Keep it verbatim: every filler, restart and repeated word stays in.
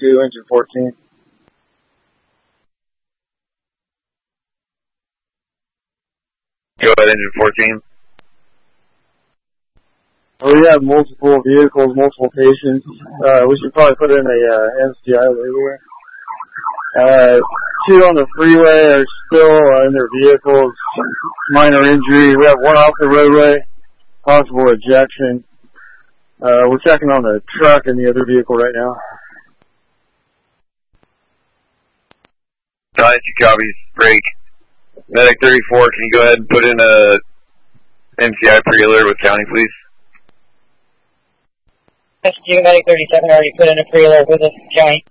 two, engine fourteen. Go ahead, engine fourteen. We have multiple vehicles, multiple patients. Uh, we should probably put in a uh, N C I label. Uh, two on the freeway are still uh, in their vehicles, minor injury. We have one off the roadway, possible ejection. Uh, we're checking on the truck and the other vehicle right now. nine two copies, break. Medic thirty-four, can you go ahead and put in a N C I pre-alert with county, please? Medic thirty-seven already put in a pre-alert with us, county.